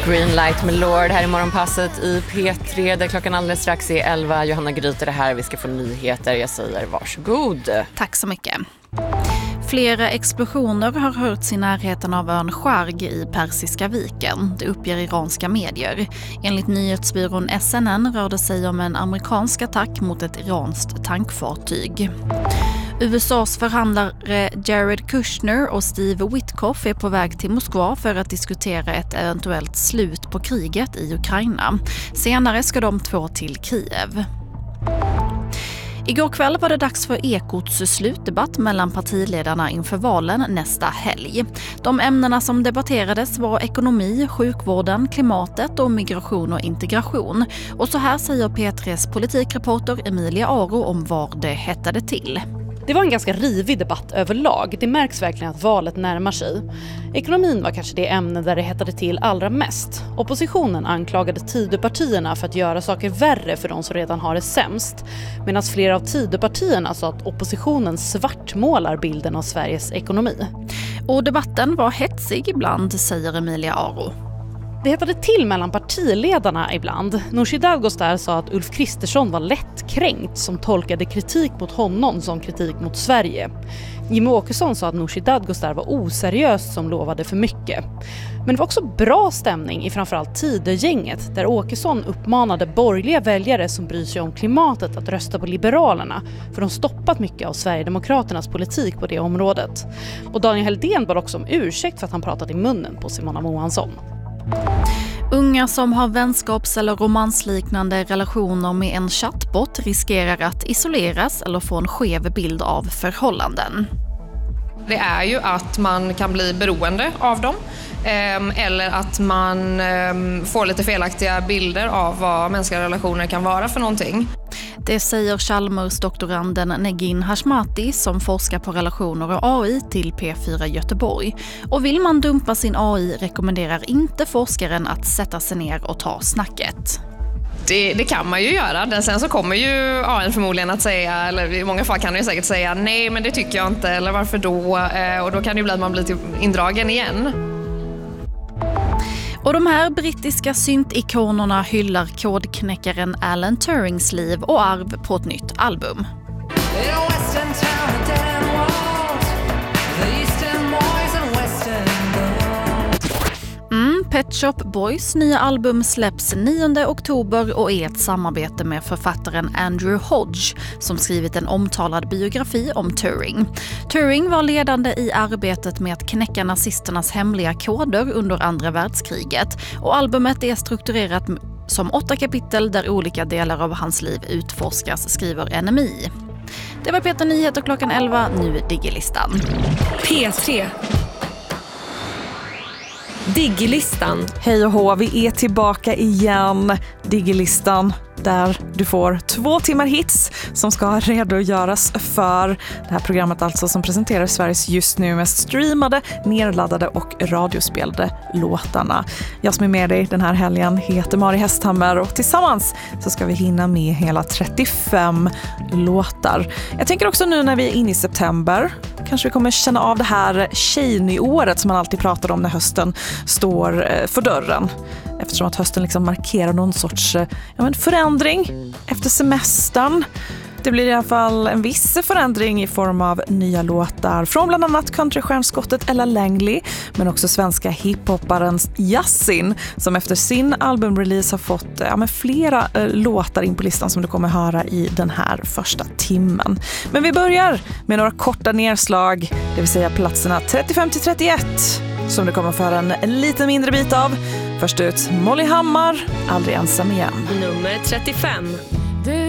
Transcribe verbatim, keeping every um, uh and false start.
Greenlight med Lord här i morgonpasset i P tre där klockan alldeles strax är elva. Johanna Gryter är här, vi ska få nyheter. Jag säger varsågod. Tack så mycket. Flera explosioner har hörts i närheten av ön Sharg i Persiska viken, det uppger iranska medier. Enligt nyhetsbyrån S N N rör det sig om en amerikansk attack mot ett iranskt tankfartyg. U S A:s förhandlare Jared Kushner och Steve Witkoff är på väg till Moskva för att diskutera ett eventuellt slut på kriget i Ukraina. Senare ska de två till Kiev. Igår kväll var det dags för Ekots slutdebatt mellan partiledarna inför valen nästa helg. De ämnena som debatterades var ekonomi, sjukvården, klimatet och migration och integration. Och så här säger P tre:s politikreporter Emilia Aro om var det hettade till. Det var en ganska rivig debatt överlag. Det märks verkligen att valet närmar sig. Ekonomin var kanske det ämne där det hettade till allra mest. Oppositionen anklagade Tidöpartierna för att göra saker värre för de som redan har det sämst. Medan flera av Tidöpartierna sa att oppositionen svartmålar bilden av Sveriges ekonomi. Och debatten var hetsig ibland, säger Emilia Aro. Det hettade till mellan partiledarna ibland. Nooshi Dadgostar sa att Ulf Kristersson var lättkränkt som tolkade kritik mot honom som kritik mot Sverige. Jimmie Åkesson sa att Nooshi Dadgostar var oseriös som lovade för mycket. Men det var också bra stämning i framförallt Tidögänget där Åkesson uppmanade borgerliga väljare som bryr sig om klimatet att rösta på Liberalerna för de stoppat mycket av Sverigedemokraternas politik på det området. Och Daniel Heldén bad också om ursäkt för att han pratade i munnen på Simona Moansson. Unga som har vänskaps- eller romansliknande relationer med en chatbot riskerar att isoleras eller få en skev bild av förhållanden. Det är ju att man kan bli beroende av dem eller att man får lite felaktiga bilder av vad mänskliga relationer kan vara för någonting. Det säger Chalmers-doktoranden Negin Hashmati som forskar på relationer och A I till P fyra Göteborg. Och vill man dumpa sin A I rekommenderar inte forskaren att sätta sig ner och ta snacket. Det, det kan man ju göra. Sen så kommer ju A I förmodligen att säga, eller i många fall kan det ju säkert säga nej men det tycker jag inte, eller varför då? Och då kan det ju bli att man blir indragen igen. Och de här brittiska syntikonerna hyllar kodknäckaren Alan Turings liv och arv på ett nytt album. Mm, Pet Shop Boys nya album släpps nionde oktober och är ett samarbete med författaren Andrew Hodge som skrivit en omtalad biografi om Turing. Turing var ledande i arbetet med att knäcka nazisternas hemliga koder under andra världskriget och albumet är strukturerat som åtta kapitel där olika delar av hans liv utforskas, skriver N M I. Det var Peter Nyheter klockan elva, nu är Digilistan. P tre. Digilistan. Hej och hå, vi är tillbaka igen. Digilistan där du får två timmar hits som ska redogöras för det här programmet alltså som presenterar Sveriges just nu mest streamade, nerladdade och radiospelade låtarna. Jag som är med dig den här helgen heter Mari Hästhammer och tillsammans så ska vi hinna med hela trettiofem låtar. Jag tänker också nu när vi är inne i september kanske vi kommer känna av det här tjejnyåret som man alltid pratar om när hösten står för dörren. Eftersom att hösten liksom markerar någon sorts ja, men förändring efter semestern. Det blir i alla fall en viss förändring i form av nya låtar från bland annat countrystjärnskottet Ella Langley men också svenska hiphopparen Yasin som efter sin albumrelease har fått ja, men flera äh, låtar in på listan som du kommer höra i den här första timmen. Men vi börjar med några korta nedslag, det vill säga platserna trettiofem till trettioett som du kommer föra en, en lite mindre bit av. Först ut Molly Hammar, Aldrig ensam igen. Nummer trettiofem.